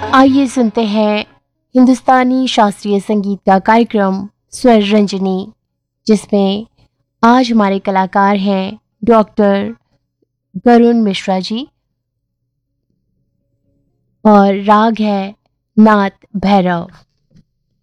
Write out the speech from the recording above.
आइए सुनते हैं हिंदुस्तानी शास्त्रीय संगीत का कार्यक्रम स्वर रंजनी, जिसमें आज हमारे कलाकार हैं डॉक्टर गरुण मिश्रा जी और राग है नाथ भैरव।